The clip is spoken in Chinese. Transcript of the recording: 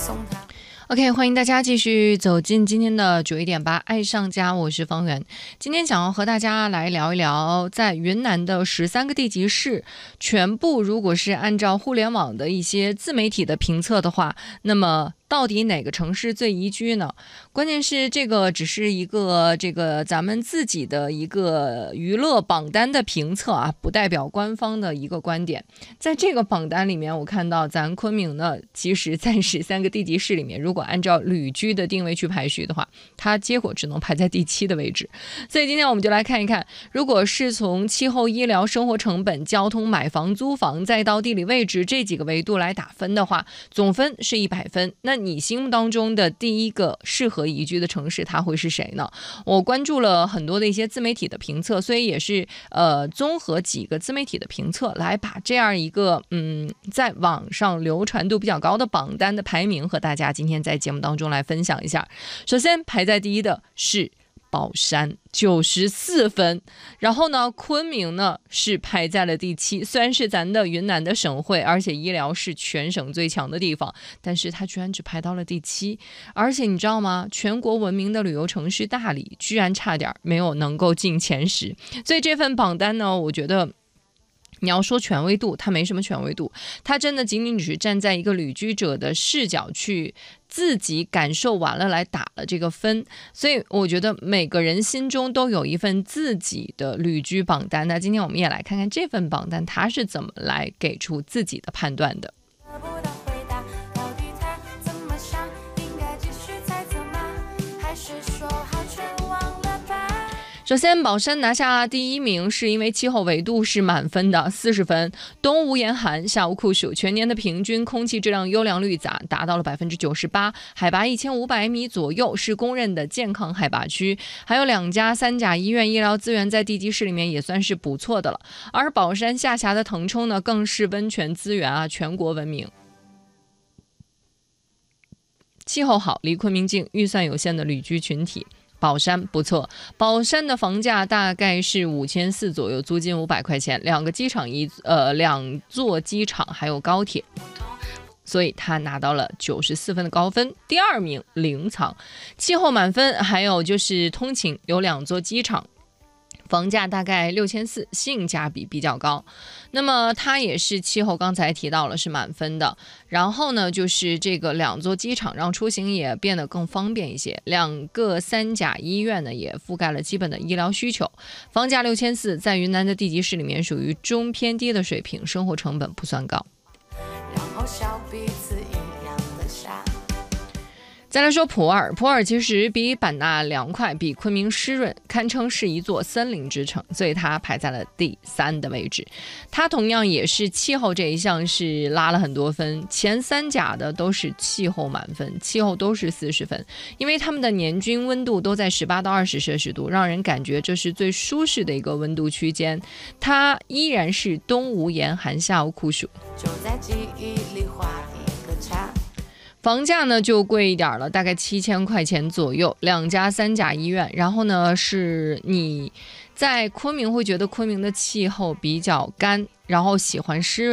OK， 欢迎大家继续走进今天的91.8爱上家，我是方圆。今天想要和大家来聊一聊，在云南的13个地级市，全部如果是按照互联网的一些自媒体的评测的话，那么到底哪个城市最宜居呢？关键是这个只是一个咱们自己的一个娱乐榜单的评测啊，不代表官方的一个观点。在这个榜单里面，我看到咱昆明呢，其实在13个地级市里面，如果按照旅居的定位去排序的话，它结果只能排在第7的位置。所以今天我们就来看一看，如果是从气候、医疗、生活成本、交通、买房、租房，再到地理位置这几个维度来打分的话，总分是100分。那你心目当中的第一个适合宜居的城市，它会是谁呢？我关注了很多的一些自媒体的评测，所以也是综合几个自媒体的评测，来把这样一个在网上流传度比较高的榜单的排名和大家今天在节目当中来分享一下。首先排在第一的是保山94分，然后呢，昆明呢是排在了第7。虽然是咱的云南的省会，而且医疗是全省最强的地方，但是它居然只排到了第7。而且你知道吗？全国闻名的旅游城市大理，居然差点没有能够进前10。所以这份榜单呢，我觉得你要说权威度，它没什么权威度，它真的仅仅只是站在一个旅居者的视角去自己感受完了来打了这个分。所以我觉得每个人心中都有一份自己的旅居榜单。那今天我们也来看看这份榜单它是怎么来给出自己的判断的。首先，保山拿下第1名，是因为气候纬度是满分的40分，冬无严寒，夏无酷暑，全年的平均空气质量优良率达到了98%，海拔1500米左右，是公认的健康海拔区。还有2家3甲医院，医疗资源在地级市里面也算是不错的了。而保山下辖的腾冲呢，更是温泉资源啊全国闻名。气候好，离昆明近，预算有限的旅居群体。保山不错，保山的房价大概是5400左右，租金500块钱，2个机场2座机场还有高铁，所以他拿到了94分的高分。第2名临沧，气候满分，还有就是通勤，有2座机场。房价大概6400，性价比比较高。那么它也是气候，刚才提到了是满分的。然后呢，就是这个2座机场让出行也变得更方便一些。2个3甲医院呢也覆盖了基本的医疗需求。房价6400，在云南的地级市里面属于中偏低的水平，生活成本不算高。然后笑彼此一样的傻。再来说普洱，普洱其实比版纳凉快，比昆明湿润，堪称是一座森林之城，所以它排在了第3的位置。它同样也是气候这一项是拉了很多分，前3甲的都是气候满分，气候都是40分，因为他们的年均温度都在18到20摄氏度，让人感觉这是最舒适的一个温度区间。它依然是冬无严寒，夏无酷暑，就在记忆里画一个叉。房价呢就贵一点了，大概7000块钱左右，2家3甲医院。然后呢，是你在昆明会觉得昆明的气候比较干，然后喜欢湿润。